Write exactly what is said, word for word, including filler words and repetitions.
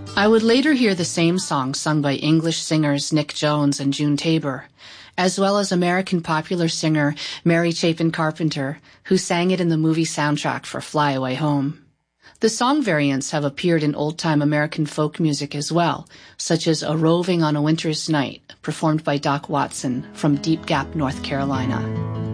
I would later hear the same song sung by English singers Nick Jones and June Tabor, as well as American popular singer Mary Chapin Carpenter, who sang it in the movie soundtrack for Fly Away Home. The song variants have appeared in old-time American folk music as well, such as A Roving on a Winter's Night, performed by Doc Watson from Deep Gap, North Carolina.